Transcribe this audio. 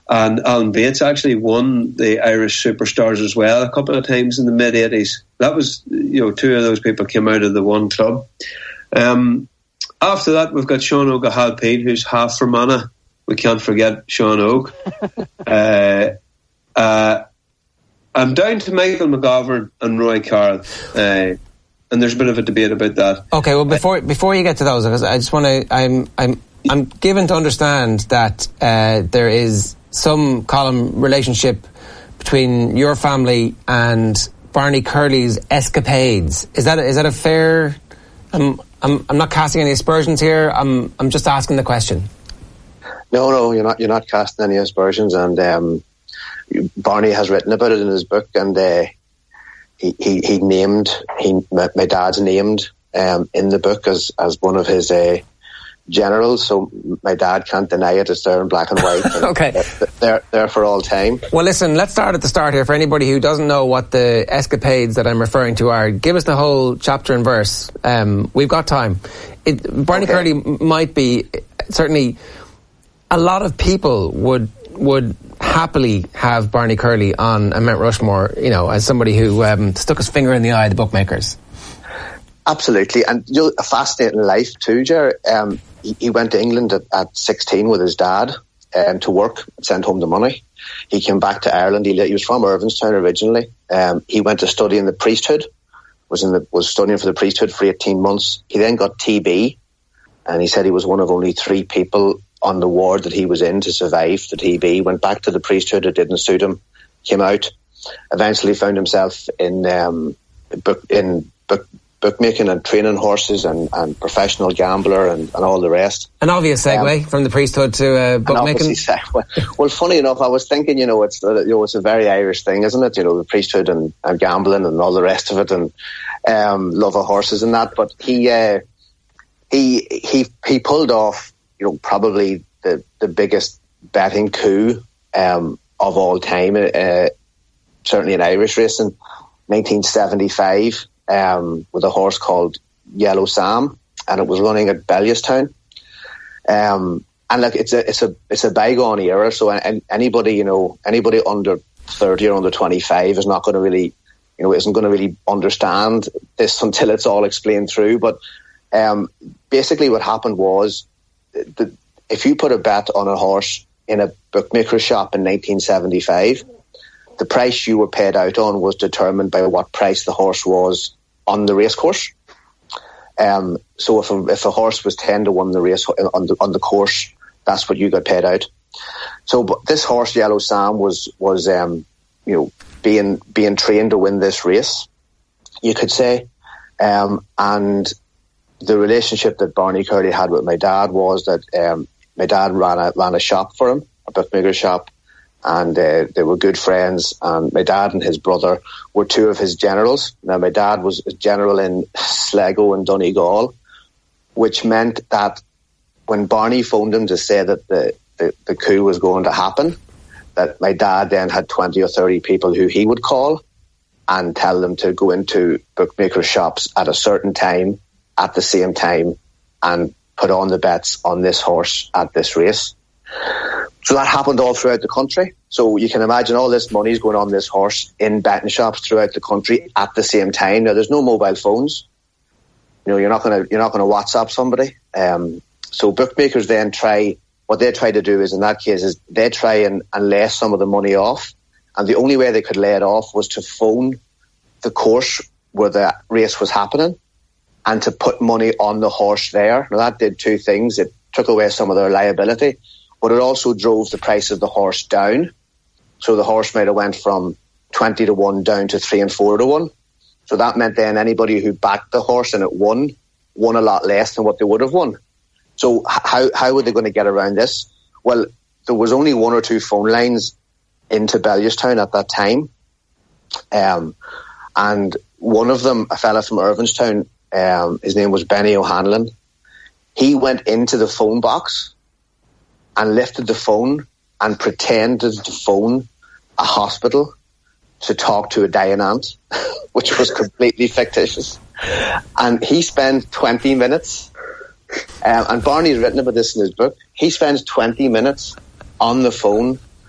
And Alan Bates actually won the Irish Superstars as well a couple of times in the mid-80s. That was, two of those people came out of the one club. After that, we've got Sean O'Halpine, who's half Fermanagh. We can't forget Sean Oak. I'm down to Michael McGovern and Roy Carroll. And there's a bit of a debate about that. Okay, well, before you get to those, because I just want to... I'm given to understand that there is some column relationship between your family and Barney Curley's escapades. Is that a fair? I'm not casting any aspersions here. I'm just asking the question. No, you're not casting any aspersions, and Barney has written about it in his book, and my dad's named in the book as one of his generals, so my dad can't deny it. It's there in black and white. And okay. They're there for all time. Well, listen, let's start at the start here. For anybody who doesn't know what the escapades that I'm referring to are, give us the whole chapter and verse. We've got time. Barney Curley might be, certainly, a lot of people would happily have Barney Curley on a Mount Rushmore, as somebody who stuck his finger in the eye of the bookmakers. Absolutely, and a fascinating life too, Ger. He went to England at 16 with his dad to work, sent home the money. He came back to Ireland. He was from Irvinstown originally. He went to study in the priesthood, was studying for the priesthood for 18 months. He then got TB, and he said he was one of only 3 people on the ward that he was in to survive the TB. Went back to the priesthood. It didn't suit him. Came out. Eventually found himself in bookmaking and training horses and professional gambler and all the rest. An obvious segue from the priesthood to bookmaking. Well, funny enough, I was thinking, it's a very Irish thing, isn't it? The priesthood and gambling and all the rest of it, and love of horses and that. But he pulled off, probably the biggest betting coup of all time, certainly in Irish racing, 1975. With a horse called Yellow Sam, and it was running at Bellewstown. And look, it's a bygone era, so anybody under 30 or under 25 is not going to really, isn't going to really understand this until it's all explained through. But basically, what happened was, if you put a bet on a horse in a bookmaker shop in 1975, the price you were paid out on was determined by what price the horse was on the race course. So if a horse was 10-1 the race on the course, that's what you got paid out. So, but this horse, Yellow Sam, was being trained to win this race, you could say. And the relationship that Barney Curley had with my dad was that my dad ran a shop for him, a bookmaker shop. And they were good friends, and my dad and his brother were 2 of his generals. Now, my dad was a general in Sligo and Donegal, which meant that when Barney phoned him to say that the coup was going to happen, that my dad then had 20 or 30 people who he would call and tell them to go into bookmaker shops at a certain time, at the same time, and put on the bets on this horse at this race. So that happened all throughout the country. So you can imagine all this money is going on this horse in betting shops throughout the country at the same time. Now, there's no mobile phones. You're not going to WhatsApp somebody. So bookmakers then what they try to do is, in that case, is they try and lay some of the money off. And the only way they could lay it off was to phone the course where the race was happening and to put money on the horse there. Now, that did 2 things. It took away some of their liability, but it also drove the price of the horse down. So the horse might have went from 20-1 down to 3 and 4-1. So that meant then anybody who backed the horse and it won a lot less than what they would have won. So how were they going to get around this? Well, there was only 1 or 2 phone lines into Bellewstown at that time. And one of them, a fella from Irvinstown, his name was Benny O'Hanlon. He went into the phone box and lifted the phone and pretended to phone a hospital to talk to a dying aunt, which was completely fictitious. And he spent 20 minutes, and Barney's written about this in his book, he spends 20 minutes on the phone